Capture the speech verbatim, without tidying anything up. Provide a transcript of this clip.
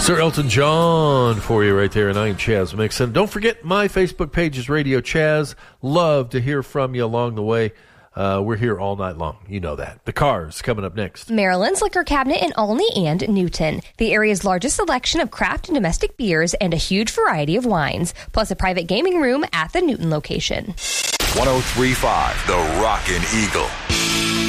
Sir Elton John for you right there, and I am Chaz Mixon. Don't forget, my Facebook page is Radio Chaz. Love to hear from you along the way. Uh, we're here all night long. You know that. The Cars coming up next. Maryland's Liquor Cabinet in Olney and Newton. The area's largest selection of craft and domestic beers and a huge variety of wines, plus a private gaming room at the Newton location. one oh three point five The Rockin' Eagle.